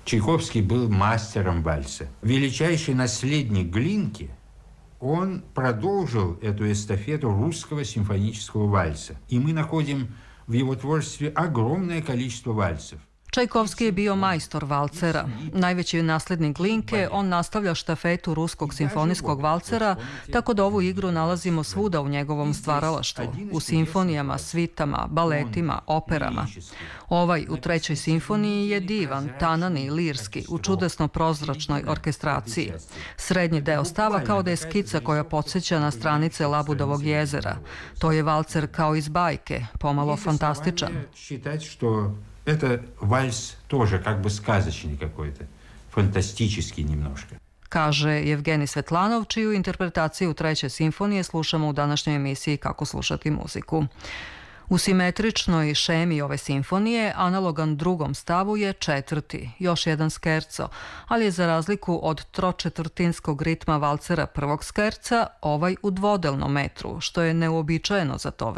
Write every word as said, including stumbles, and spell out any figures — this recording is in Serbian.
Чайковский был мастером вальса. Величайший наследник Глинки, он продолжил эту эстафету русского симфонического вальса. И мы находим в его творчестве огромное количество вальсов. Čajkovski je bio majstor valcera. Najveći naslednik Glinke, on nastavlja štafetu ruskog simfonijskog valcera, tako da ovu igru nalazimo svuda u njegovom stvaralaštvu, u simfonijama, svitama, baletima, operama. Ovaj u trećoj simfoniji je divan, tanani i lirski, u čudesno prozračnoj orkestraciji. Srednji deo stava kao da je skica koja podsjeća na stranice Labudovog jezera. To je valcer kao iz bajke, pomalo fantastičan. Это вальс тоже как бы сказочный какой-то, фантастический немножко. Kaže Jevgenij Svetlanov, čiju interpretaciju treće simfonije slušamo u današnjoj emisiji Kako slušati muziku. U simetričnoj šemi ove simfonije analogan drugom stavu je četvrti, još jedan skerco, ali je za razliku od tročetvrtinskog ritma valcera prvog skerca ovaj u dvodelnom metru, što je neuobičajeno za to vreme.